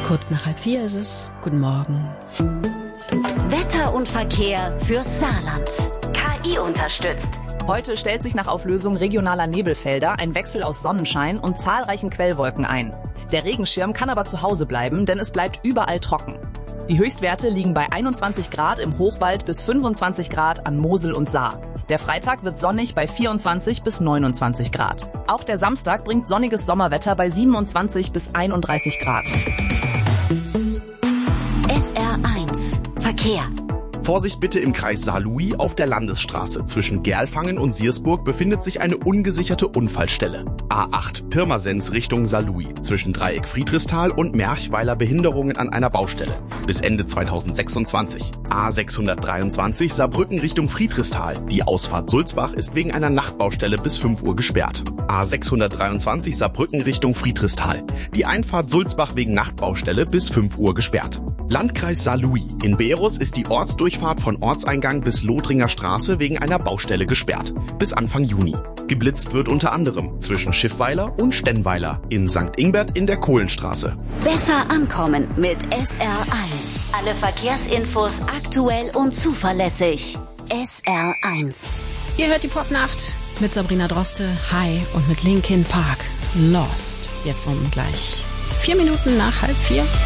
Kurz nach 3:30 ist es. Guten Morgen. Wetter und Verkehr fürs Saarland. KI unterstützt. Heute stellt sich nach Auflösung regionaler Nebelfelder ein Wechsel aus Sonnenschein und zahlreichen Quellwolken ein. Der Regenschirm kann aber zu Hause bleiben, denn es bleibt überall trocken. Die Höchstwerte liegen bei 21 Grad im Hochwald bis 25 Grad an Mosel und Saar. Der Freitag wird sonnig bei 24 bis 29 Grad. Auch der Samstag bringt sonniges Sommerwetter bei 27 bis 31 Grad. SR1 Verkehr. Vorsicht bitte im Kreis Saarlouis auf der Landesstraße. Zwischen Gerlfangen und Siersburg befindet sich eine ungesicherte Unfallstelle. A8 Pirmasens Richtung Saarlouis. Zwischen Dreieck Friedrichsthal und Merchweiler Behinderungen an einer Baustelle. Bis Ende 2026. A623 Saarbrücken Richtung Friedrichsthal. Die Ausfahrt Sulzbach ist wegen einer Nachtbaustelle bis 5 Uhr gesperrt. A623 Saarbrücken Richtung Friedrichsthal. Die Einfahrt Sulzbach wegen Nachtbaustelle bis 5 Uhr gesperrt. Landkreis Saarlouis. In Beerus ist die Ortsdurchfahrt von Ortseingang bis Lothringer Straße wegen einer Baustelle gesperrt. Bis Anfang Juni. Geblitzt wird unter anderem zwischen Schiffweiler und Stennweiler. In St. Ingbert in der Kohlenstraße. Besser ankommen mit SR1. Alle Verkehrsinfos aktuell und zuverlässig. SR1. Ihr hört die Popnacht mit Sabrina Droste, Hi und mit Linkin Park, Lost. Jetzt gleich 4 Minuten nach 3:30.